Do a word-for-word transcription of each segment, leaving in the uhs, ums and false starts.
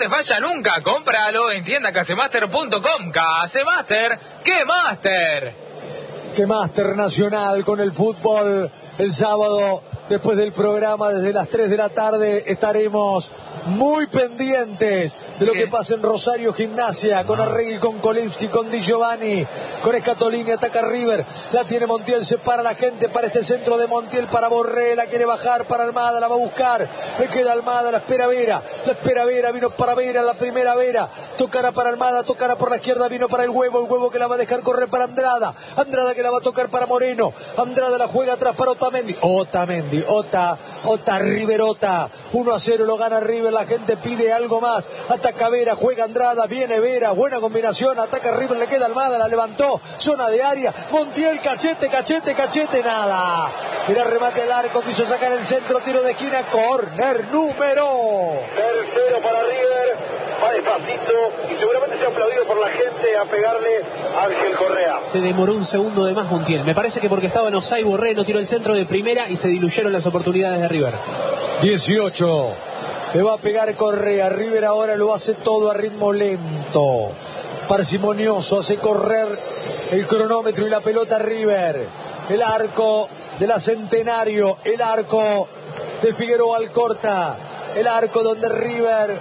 te falla nunca. Cómpralo en tienda casemaster punto com. Casemaster, ¡qué máster! ¡Qué máster nacional con el fútbol! El sábado, después del programa, desde las tres de la tarde, estaremos muy pendientes de lo que pasa en Rosario Gimnasia, con Arregui, con Kolevski, con Di Giovanni, con Escatolini, ataca River, la tiene Montiel, se para la gente para este centro de Montiel, para Borré, la quiere bajar para Almada, la va a buscar, le queda Almada, la espera Vera, la espera Vera, vino para Vera, la primera Vera, tocará para Almada, tocará por la izquierda, vino para el Huevo, el Huevo que la va a dejar correr para Andrada, Andrada que la va a tocar para Moreno, Andrada la juega atrás para Otamendi, Otamendi, Ota, Ota, Riverota, uno a cero lo gana River, la gente pide algo más, ataca Vera, juega Andrada, viene Vera, buena combinación, ataca River, le queda Almada, la levantó, zona de área, Montiel, cachete, cachete, cachete, nada, era remate al arco, quiso sacar el centro, tiro de esquina, córner número tercero para River, va despacito y seguramente se ha aplaudido por la gente a pegarle a Ángel Correa. Se demoró un segundo de más Montiel, me parece que porque estaba en offside Borré, no tiró el centro de primera y se diluyeron las oportunidades de River. dieciocho, le va a pegar Correa, River ahora lo hace todo a ritmo lento, parsimonioso, hace correr el cronómetro y la pelota River, el arco de la Centenario, el arco de Figueroa Alcorta, el arco donde River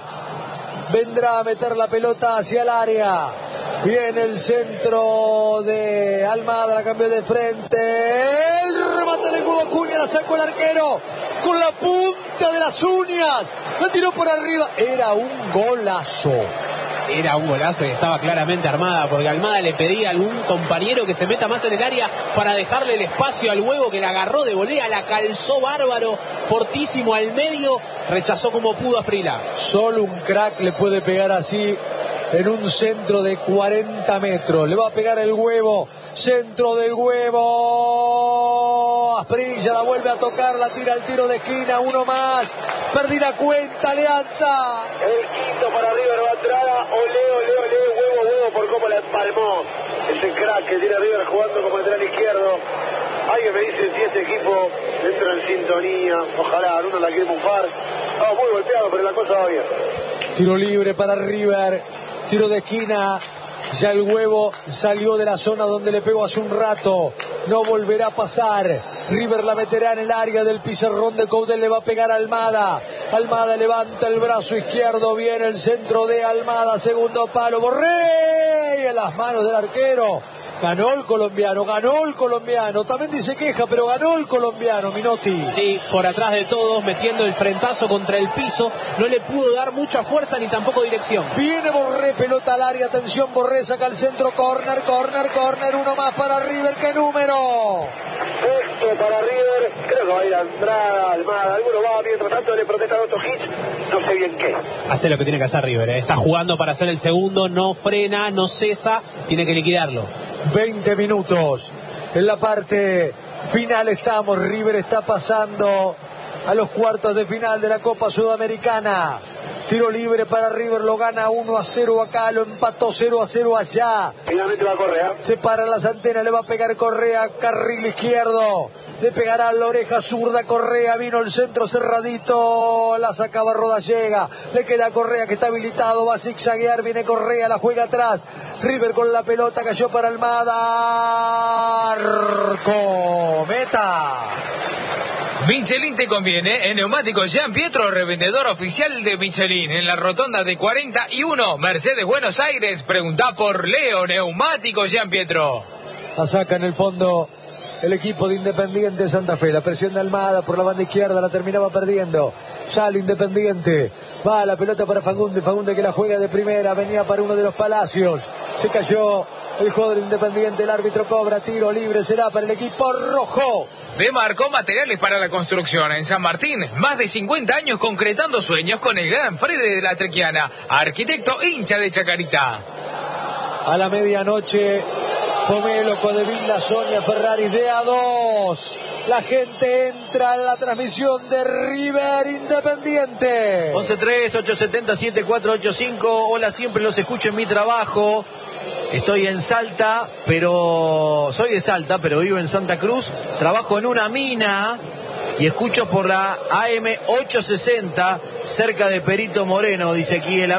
vendrá a meter la pelota hacia el área. Viene el centro de Almada, la cambió de frente. El remate de Hugo Acuña, la sacó el arquero con la punta de las uñas. La tiró por arriba. Era un golazo. Era un golazo y estaba claramente Armada, porque Almada le pedía a algún compañero que se meta más en el área para dejarle el espacio al Huevo, que la agarró de volea, la calzó bárbaro, fortísimo al medio, rechazó como pudo a Asprilla. Solo un crack le puede pegar así en un centro de cuarenta metros. Le va a pegar el Huevo, centro del Huevo. Asprilla la vuelve a tocar, la tira al tiro de esquina, uno más. Perdí la cuenta, Alianza. El quinto para River va a entrar. Ole, ole, ole, Huevo, Huevo por cómo la empalmó. Ese crack que tiene River jugando como lateral izquierdo. Alguien me dice si ese equipo entra en sintonía. Ojalá, uno la quiere bufar. Ah, muy golpeado, pero la cosa va bien. Tiro libre para River. Tiro de esquina. Ya el Huevo salió de la zona donde le pegó hace un rato. No volverá a pasar. River la meterá en el área del pizarrón de Coudet. Le va a pegar a Almada. Almada levanta el brazo izquierdo. Viene el centro de Almada. Segundo palo. Borré. En las manos del arquero. Ganó el colombiano, ganó el colombiano. También se queja, pero ganó el colombiano, Minotti. Sí, por atrás de todos, metiendo el frentazo contra el piso. No le pudo dar mucha fuerza ni tampoco dirección. Viene Borré, pelota al área. Atención, Borré saca el centro. Corner, corner, corner. Uno más para River. ¿Qué número? Sexto para River. Creo que va a ir Andrada, Almada. Alguno va, mientras tanto le protesta a Otto Hitch. No sé bien qué. Hace lo que tiene que hacer River, ¿eh? Está jugando para hacer el segundo. No frena, no cesa. Tiene que liquidarlo. veinte minutos. En la parte final estamos. River está pasando a los cuartos de final de la Copa Sudamericana. Tiro libre para River, lo gana uno a cero acá, lo empató cero a cero allá. Finalmente va Correa. Se paran las antenas, le va a pegar Correa, carril izquierdo. Le pegará a la oreja zurda Correa, vino el centro cerradito, la sacaba Rodallega. Le queda Correa que está habilitado, va a zigzaguear, viene Correa, la juega atrás. River con la pelota, cayó para Almada. Arco, meta. Michelin te conviene, en Neumáticos Jean Pietro, revendedor oficial de Michelin, en la rotonda de cuarenta y uno, Mercedes Buenos Aires. Preguntá por Leo, Neumáticos Jean Pietro. La saca en el fondo el equipo de Independiente Santa Fe. La presión de Almada por la banda izquierda, la terminaba perdiendo. Sale Independiente. Va la pelota para Fagunde, Fagunde que la juega de primera, venía para uno de los Palacios. Se cayó el jugador Independiente, el árbitro cobra tiro libre, será para el equipo rojo. Demarcó materiales para la construcción en San Martín. Más de cincuenta años concretando sueños con el gran Fede de la Trequiana, arquitecto hincha de Chacarita. A la medianoche, Pomelo, Codevilla, Sonia, Ferrari de A dos. La gente entra en la transmisión de River Independiente. once tres, ocho siete cero, siete cuatro ocho cinco. Hola, siempre los escucho en mi trabajo. Estoy en Salta, pero soy de Salta, pero vivo en Santa Cruz. Trabajo en una mina y escucho por la A M ochocientos sesenta cerca de Perito Moreno, dice aquí el